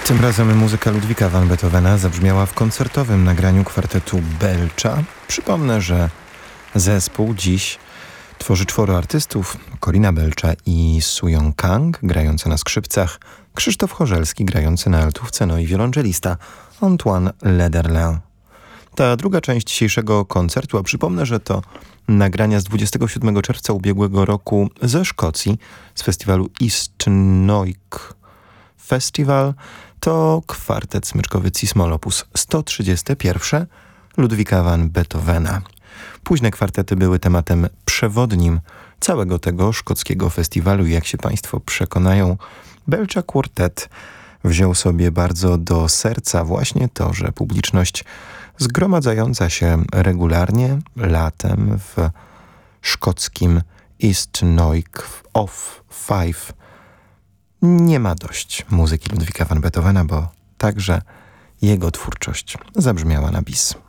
Tym razem muzyka Ludwika van Beethovena zabrzmiała w koncertowym nagraniu kwartetu Belcza. Przypomnę, że zespół dziś tworzy 4 artystów: Corina Belcza i Suyong Kang grający na skrzypcach, Krzysztof Chorzelski grający na altówce, no i wiolonczelista Antoine Lederlin. Ta druga część dzisiejszego koncertu, a przypomnę, że to nagrania z 27 czerwca ubiegłego roku ze Szkocji, z festiwalu East Noik Festival, to kwartet smyczkowy Cis-moll op. 131 Ludwika van Beethovena. Późne kwartety były tematem przewodnim całego tego szkockiego festiwalu i jak się Państwo przekonają, Belcza Quartet wziął sobie bardzo do serca właśnie to, że publiczność zgromadzająca się regularnie latem w szkockim East Noik of Five nie ma dość muzyki Ludwika van Beethovena, bo także jego twórczość zabrzmiała na bis.